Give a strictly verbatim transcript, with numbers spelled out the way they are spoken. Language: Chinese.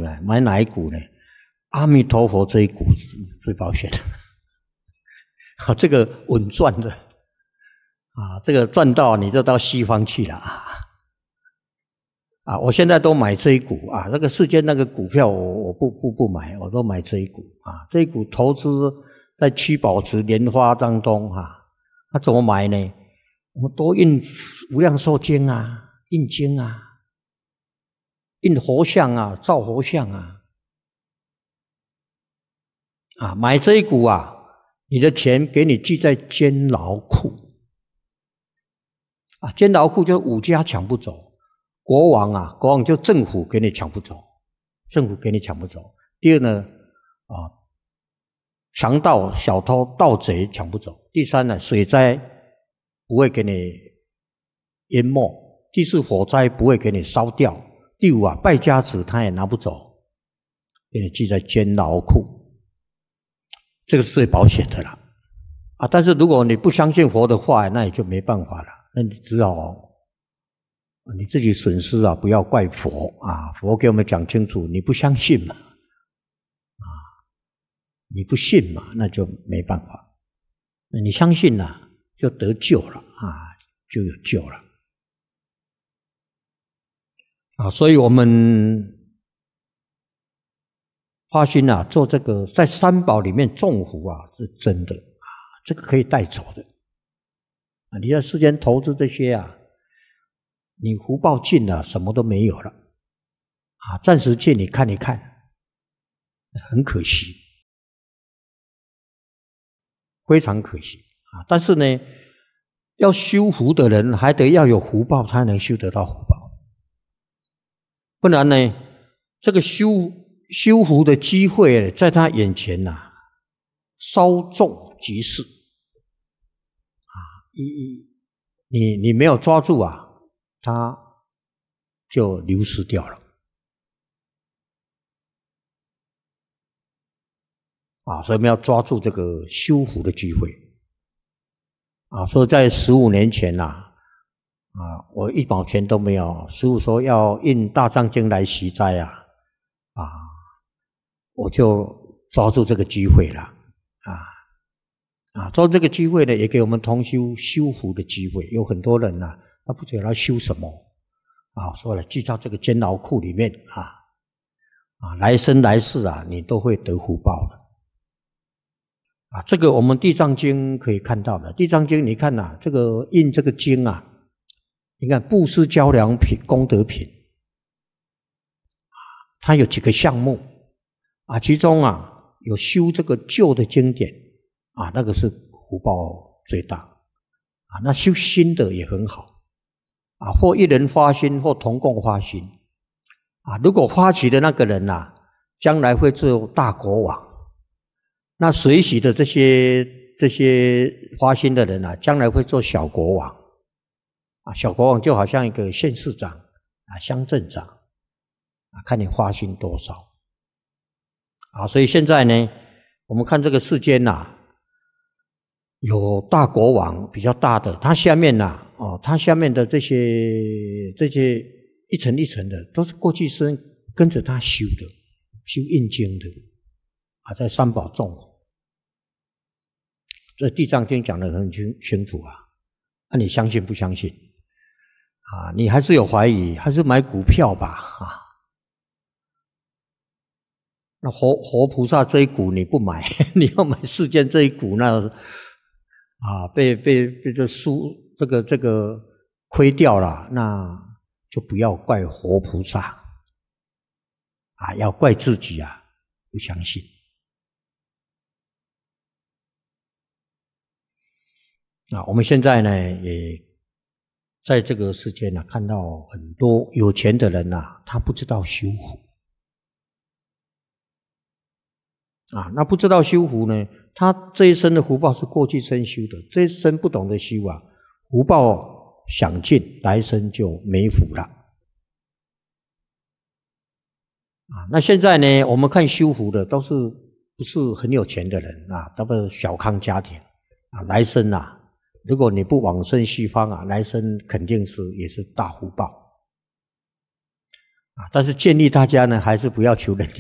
呢，买哪一股呢？阿弥陀佛这一股是最保险的，好，这个稳赚的啊，这个赚到你就到西方去了啊！啊，我现在都买这一股啊，那个世间那个股票我我不不不买，我都买这一股啊，这一股投资在七宝池莲花当中哈、啊，那、啊、怎么买呢？我们多印无量寿经啊，印经啊，印佛像啊，造佛像啊。啊，买这一股啊，你的钱给你记在监牢库啊，监牢库就武家抢不走，国王啊，国王就政府给你抢不走，政府给你抢不走。第二呢，啊，强盗、小偷、盗贼抢不走。第三呢，水灾不会给你淹没。第四，火灾不会给你烧掉。第五啊，败家子他也拿不走，给你记在监牢库。这个是最保险的了啊！但是如果你不相信佛的话，那也就没办法了，那你只好你自己损失啊，不要怪佛啊！佛给我们讲清楚，你不相信嘛，啊，你不信嘛，那就没办法。那你相信了、啊，就得救了啊，就有救了啊！所以我们发心啊，做这个在三宝里面种福啊，是真的啊，这个可以带走的啊。你在世间投资这些啊，你福报尽了，什么都没有了啊。暂时借你看一看，很可惜，非常可惜啊。但是呢，要修福的人还得要有福报，才能修得到福报，不然呢，这个修。修福的机会在他眼前呐、啊，稍纵即逝啊！你你你没有抓住啊，他就流失掉了啊！所以我们要抓住这个修福的机会啊！所以在十五年前呐、啊，啊，我一毛钱都没有，师父说要印大藏经来习斋啊，啊。我就抓住这个机会了啊啊！抓住这个机会呢，也给我们同修修福的机会。有很多人呐、啊，他不知道要修什么啊，说了记到这个监牢库里面啊啊，来生来世啊，你都会得福报的啊。这个我们地藏经可以看到的，地藏经你看呐、啊，这个印这个经啊，你看布施交良品、功德品啊，它有几个项目。啊，其中啊有修这个旧的经典啊，那个是福报最大啊。那修新的也很好啊，或一人发心，或同共发心啊。如果发起的那个人呐、啊，将来会做大国王，那随喜的这些这些发心的人啊，将来会做小国王啊。小国王就好像一个县市长啊、乡镇长啊，看你发心多少。啊，所以现在呢，我们看这个世间呐、啊，有大国王比较大的，他下面呐、啊，哦，他下面的这些这些一层一层的，都是过去生跟着他修的，修印经的，啊，在三宝种，这地藏经讲得很清清楚啊，那、啊、你相信不相信？啊，你还是有怀疑，还是买股票吧，啊。那活活菩萨这一股你不买，你要买世间这一股，那啊被被被这输这个这个亏掉了，那就不要怪活菩萨啊，要怪自己啊，不相信啊。我们现在呢，也在这个世界呢，看到很多有钱的人啊，他不知道修福。啊，那不知道修福呢？他这一生的福报是过去生修的，这一生不懂得修啊，福报享尽，来生就没福了。啊，那现在呢，我们看修福的都是不是很有钱的人啊，都是小康家庭啊，来生啊，如果你不往生西方啊，来生肯定是也是大福报。 啊，但是建议大家呢，还是不要求人